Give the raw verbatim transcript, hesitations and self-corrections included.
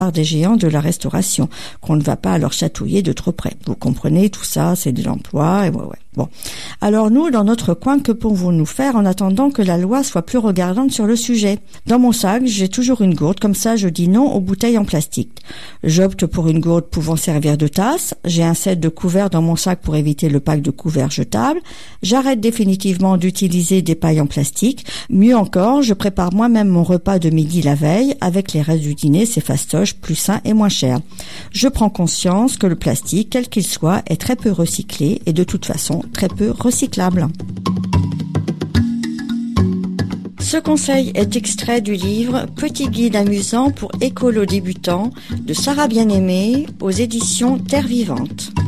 des géants de la restauration, qu'on ne va pas leur chatouiller de trop près. Vous comprenez, tout ça, c'est de l'emploi, et ouais, ouais. Bon. Alors nous, dans notre coin, que pouvons-nous faire en attendant que la loi soit plus regardante sur le sujet? Dans mon sac, j'ai toujours une gourde, comme ça je dis non aux bouteilles en plastique. J'opte pour une gourde pouvant servir de tasse, j'ai un set de couverts dans mon sac pour éviter le pack de couverts jetables, j'arrête définitivement d'utiliser des pailles en plastique, mieux encore, je prépare moi-même mon repas de midi la veille, avec les restes du dîner, c'est fastoche, plus sain et moins cher. Je prends conscience que le plastique, quel qu'il soit, est très peu recyclé et de toute façon très peu recyclable. Ce conseil est extrait du livre Petit guide amusant pour écolo débutants de Sarah Bien-Aimée aux éditions Terre Vivante.